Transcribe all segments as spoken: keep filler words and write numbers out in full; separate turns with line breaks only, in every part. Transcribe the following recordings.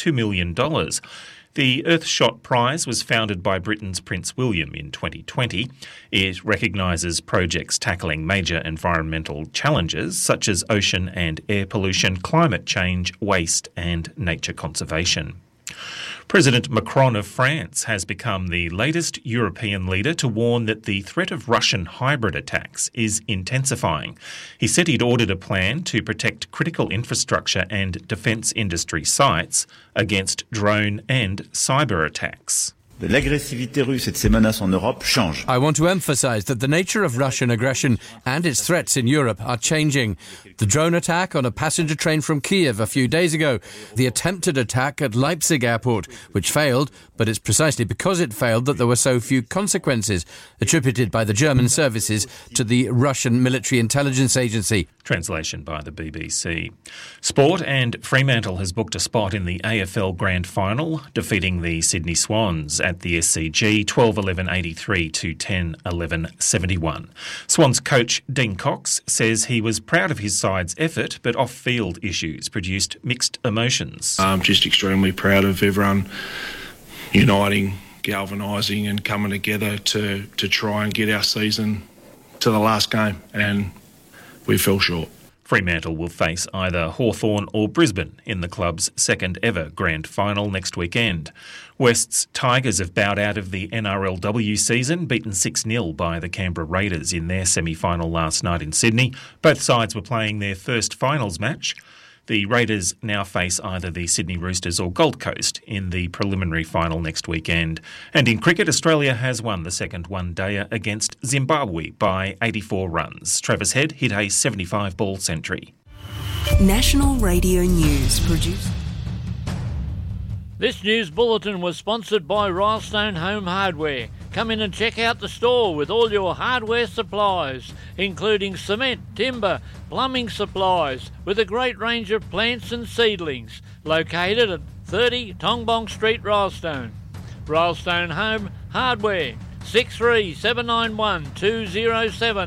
two million dollars. The Earthshot Prize was founded by Britain's Prince William in twenty twenty. It recognises projects tackling major environmental challenges such as ocean and air pollution, climate change, waste and nature conservation. President Macron of France has become the latest European leader to warn that the threat of Russian hybrid attacks is intensifying. He said he'd ordered a plan to protect critical infrastructure and defence industry sites against drone and cyber attacks.
L'agressivité russe et de ses menaces en Europe change.
I want to emphasise that the nature of Russian aggression and its threats in Europe are changing. The drone attack on a passenger train from Kiev a few days ago, the attempted attack at Leipzig airport, which failed, but it's precisely because it failed that there were so few consequences, attributed by the German services to the Russian military intelligence agency.
Translation by the B B C. Sport, and Fremantle has booked a spot in the A F L Grand Final, defeating the Sydney Swans at the S C G twelve eleven eighty-three to ten eleven seventy-one. Swans coach Dean Cox says he was proud of his side's effort, but off-field issues produced mixed emotions.
I'm just extremely proud of everyone uniting, galvanising and coming together to, to try and get our season to the last game, and we fell short.
Fremantle will face either Hawthorn or Brisbane in the club's second ever grand final next weekend. West's Tigers have bowed out of the N R L W season, beaten six nil by the Canberra Raiders in their semi-final last night in Sydney. Both sides were playing their first finals match. The Raiders now face either the Sydney Roosters or Gold Coast in the preliminary final next weekend. And in cricket, Australia has won the second one-dayer against Zimbabwe by eighty-four runs. Travis Head hit a seventy-five ball century.
National Radio News produced.
This news bulletin was sponsored by Rylestone Home Hardware. Come in and check out the store with all your hardware supplies, including cement, timber, plumbing supplies, with a great range of plants and seedlings. Located at thirty Tongbong Street, Rylestone. Rylestone Home Hardware, six three seven nine one two zero seven.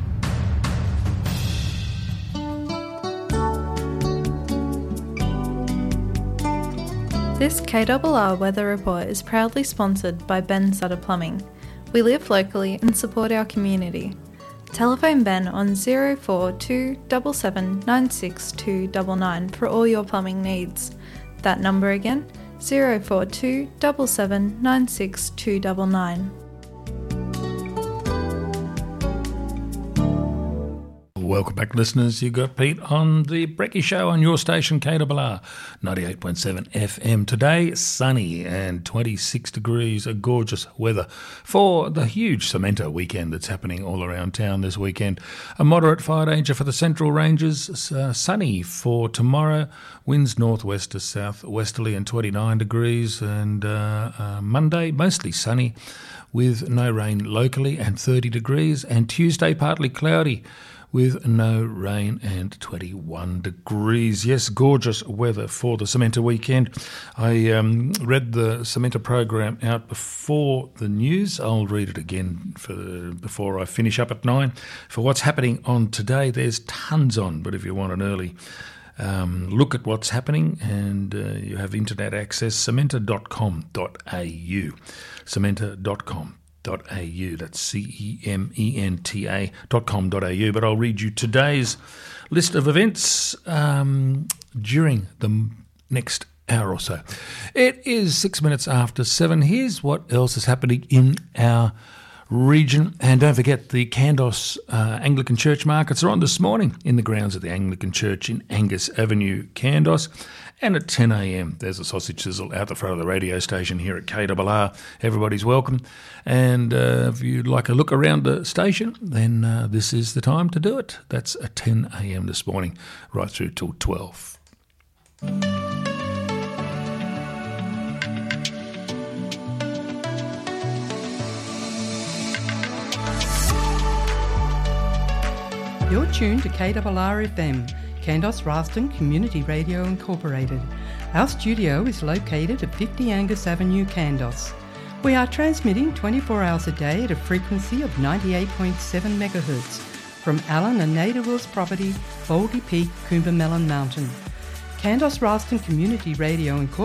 This K R R weather report is proudly sponsored by Ben Sutter Plumbing. We live locally and support our community. Telephone Ben on zero four two seven seven nine six two nine nine for all your plumbing needs. That number again, zero four two seven seven nine six two nine nine.
Welcome back, listeners. You got Pete on the Brekkie Show on your station, K R R, ninety-eight point seven F M. Today, sunny and twenty-six degrees, a gorgeous weather for the huge Cemento weekend that's happening all around town this weekend. A moderate fire danger for the Central Ranges, uh, sunny for tomorrow, winds northwest to southwesterly and twenty-nine degrees, and uh, uh, Monday, mostly sunny with no rain locally and thirty degrees, and Tuesday, partly cloudy with no rain and twenty-one degrees. Yes, gorgeous weather for the Cemento weekend. I um, read the Cemento program out before the news. I'll read it again for before I finish up at nine. For what's happening on today, there's tons on, but if you want an early um, look at what's happening and uh, you have internet access, cementa dot com dot a u. cementa dot com. .au. That's C E M E N T A dot com dot a u. But I'll read you today's list of events um, during the next hour or so. It is six minutes after seven. Here's what else is happening in our region. And don't forget, the Kandos uh, Anglican Church markets are on this morning in the grounds of the Anglican Church in Angus Avenue, Kandos. And at ten a.m, there's a sausage sizzle out the front of the radio station here at K R R. Everybody's welcome. And uh, if you'd like a look around the station, then uh, this is the time to do it. That's at ten a.m. this morning, right through till twelve.
You're tuned to K R R F M, Kandos Rylestone Community Radio Incorporated. Our studio is located at fifty Angus Avenue, Kandos. We are transmitting twenty-four hours a day at a frequency of ninety-eight point seven megahertz from Alan and Nada Will's property, Baldy Peak, Coombermelon Mountain. Kandos Rylestone Community Radio Incorporated